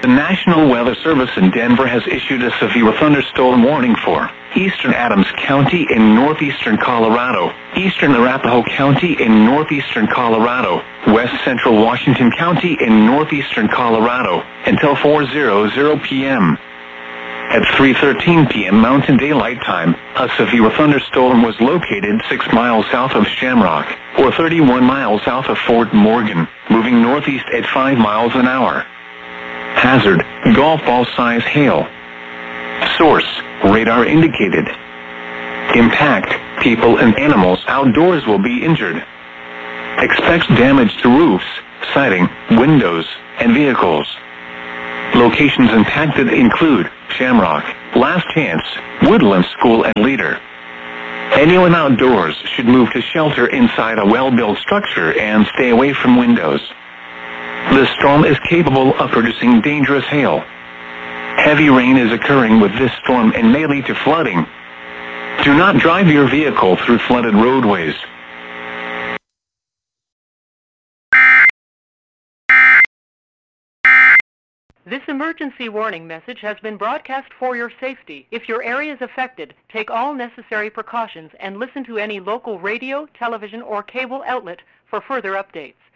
National Weather Service in Denver has issued a severe thunderstorm warning for eastern Adams County in northeastern Colorado, eastern Arapahoe County in northeastern Colorado, west central Washington County in northeastern Colorado, until 4:00 p.m. At 3:13 p.m. Mountain Daylight Time, a severe thunderstorm was located 6 miles south of Shamrock, or 31 miles south of Fort Morgan, moving northeast at 5 miles an hour. Hazard, golf ball size hail. Source, radar indicated. Impact, people and animals outdoors will be injured. Expects damage to roofs, siding, windows, and vehicles. Locations impacted include Shamrock, Last Chance, Woodland School and Leader. Anyone outdoors should move to shelter inside a well-built structure and stay away from windows. The storm is capable of producing dangerous hail. Heavy rain is occurring with this storm and may lead to flooding. Do not drive your vehicle through flooded roadways. This emergency warning message has been broadcast for your safety. If your area is affected, take all necessary precautions and listen to any local radio, television, or cable outlet for further updates.